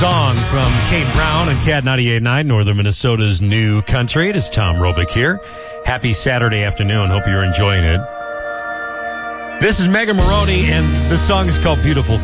Song from Kate Brown and Cat 98.9, Northern Minnesota's new country. It is Tom Rovick here. Happy Saturday afternoon. Hope you're enjoying it. This is Megan Maroney, and the song is called Beautiful